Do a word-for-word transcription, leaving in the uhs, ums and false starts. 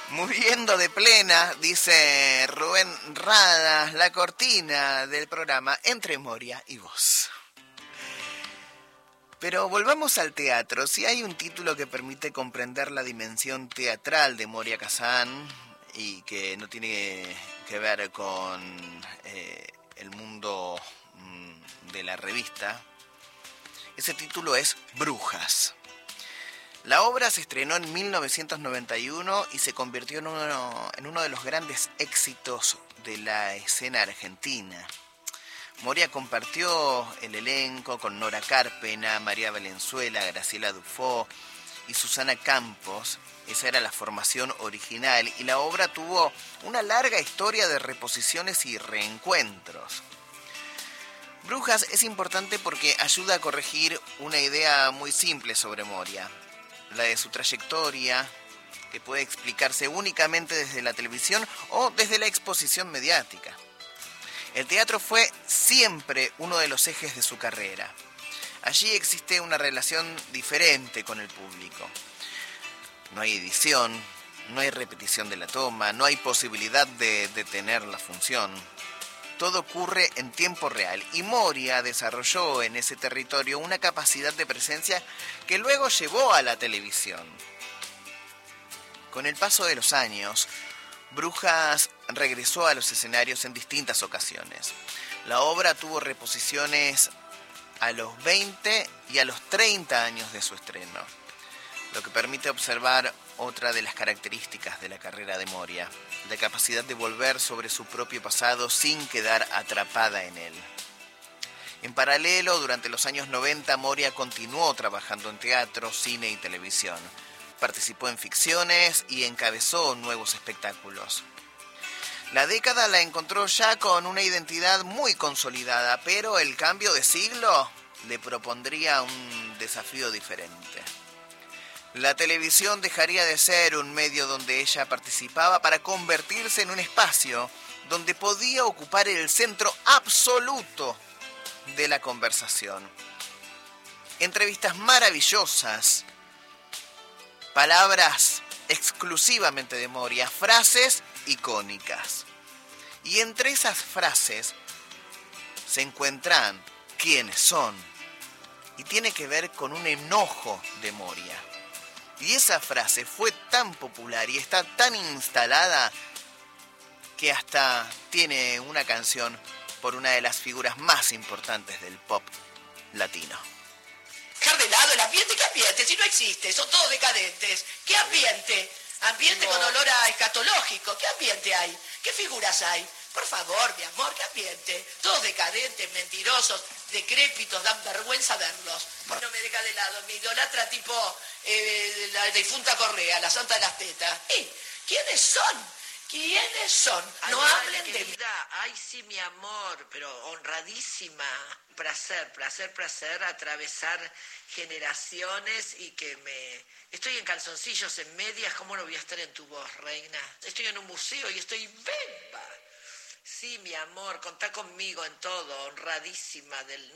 Muriendo de plena, dice Rubén Rada, la cortina del programa Entre Moria y Vos. Pero volvamos al teatro. Si hay un título que permite comprender la dimensión teatral de Moria Kazan y que no tiene que ver con eh, el mundo mm, de la revista, ese título es Brujas. La obra se estrenó en mil novecientos noventa y uno y se convirtió en uno, en uno de los grandes éxitos de la escena argentina. Moria compartió el elenco con Nora Carpena, María Valenzuela, Graciela Dufo y Susana Campos. Esa era la formación original y la obra tuvo una larga historia de reposiciones y reencuentros. Brujas es importante porque ayuda a corregir una idea muy simple sobre Moria, la de su trayectoria, que puede explicarse únicamente desde la televisión o desde la exposición mediática. El teatro fue siempre uno de los ejes de su carrera. Allí existe una relación diferente con el público. No hay edición, no hay repetición de la toma, no hay posibilidad de detener la función. Todo ocurre en tiempo real y Moria desarrolló en ese territorio una capacidad de presencia que luego llevó a la televisión. Con el paso de los años, Brujas regresó a los escenarios en distintas ocasiones. La obra tuvo reposiciones a los veinte y a los treinta años de su estreno, lo que permite observar otra de las características de la carrera de Moria, la capacidad de volver sobre su propio pasado sin quedar atrapada en él. En paralelo, durante los años noventa, Moria continuó trabajando en teatro, cine y televisión. Participó en ficciones y encabezó nuevos espectáculos. La década la encontró ya con una identidad muy consolidada, pero el cambio de siglo le propondría un desafío diferente. La televisión dejaría de ser un medio donde ella participaba para convertirse en un espacio donde podía ocupar el centro absoluto de la conversación. Entrevistas maravillosas, palabras exclusivamente de Moria, frases icónicas. Y entre esas frases se encuentran quiénes son. Y tiene que ver con un enojo de Moria. Y esa frase fue tan popular y está tan instalada que hasta tiene una canción por una de las figuras más importantes del pop latino. Dejar de lado el ambiente, ¿qué ambiente? Si no existe, son todos decadentes. ¿Qué ambiente? Ambiente con olor a escatológico. ¿Qué ambiente hay? ¿Qué figuras hay? Por favor, mi amor, ¿qué ambiente? Todos decadentes, mentirosos, decrépitos, dan vergüenza verlos. No me deja de lado, mi idolatra tipo eh, la difunta Correa, la santa de las tetas. ¿Eh? ¿Quiénes son? ¿Quiénes son? No Ay, hablen de mí. Ay, sí, mi amor, pero honradísima. Placer, placer, placer, atravesar generaciones y que me... Estoy en calzoncillos, en medias, ¿cómo no voy a estar en tu voz, reina? Estoy en un museo y estoy bemba. Sí, mi amor, contá conmigo en todo, honradísima del...